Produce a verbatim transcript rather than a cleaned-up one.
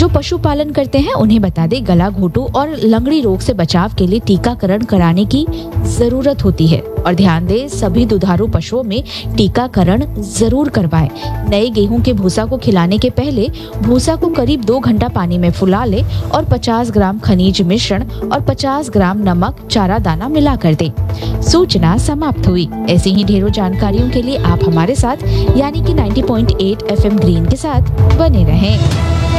जो पशुपालन करते हैं उन्हें बता दें, गला घोटू और लंगड़ी रोग से बचाव के लिए टीकाकरण कराने की जरूरत होती है। और ध्यान दें, सभी दुधारू पशुओं में टीकाकरण जरूर करवाएं। नए गेहूं के भूसा को खिलाने के पहले भूसा को करीब दो घंटा पानी में फुला ले और पचास ग्राम खनिज मिश्रण और पचास ग्राम नमक चारा दाना मिला कर दें। सूचना समाप्त हुई। ऐसी ही ढेरों जानकारियों के लिए आप हमारे साथ यानी कि नब्बे पॉइंट आठ एफएम ग्रीन के साथ बने रहें।